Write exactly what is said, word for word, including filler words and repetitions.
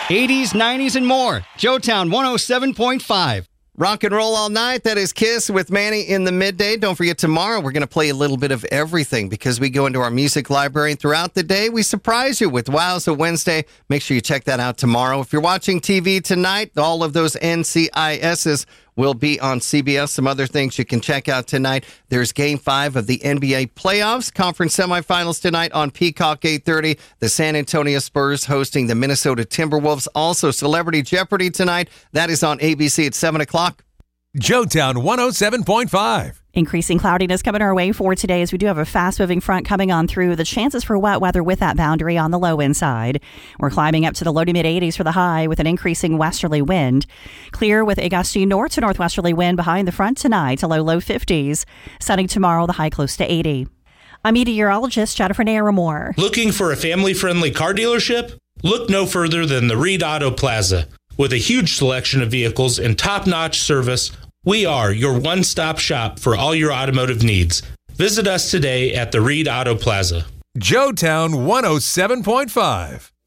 eighties, nineties, and more. Joetown one oh seven point five. Rock and roll all night. That is Kiss with Manny in the midday. Don't forget, tomorrow we're going to play a little bit of everything because we go into our music library, and throughout the day we surprise you with Wowza Wednesday. Make sure you check that out tomorrow. If you're watching T V tonight, all of those N C I S's will be on C B S. Some other things you can check out tonight. There's Game five of the N B A playoffs. Conference semifinals tonight on Peacock, eight thirty. The San Antonio Spurs hosting the Minnesota Timberwolves. Also, Celebrity Jeopardy tonight. That is on A B C at seven o'clock. Joetown one oh seven point five. Increasing cloudiness coming our way for today as we do have a fast-moving front coming on through. The chances for wet weather with that boundary on the low end side. We're climbing up to the low to mid-eighties for the high with an increasing westerly wind. Clear with a gusty north to northwesterly wind behind the front tonight to low, low fifties. Sunny tomorrow, the high close to eighty. I'm meteorologist Jennifer Naramore. Looking for a family-friendly car dealership? Look no further than the Reed Auto Plaza. With a huge selection of vehicles and top-notch service, we are your one-stop shop for all your automotive needs. Visit us today at the Reed Auto Plaza. Joetown one oh seven point five.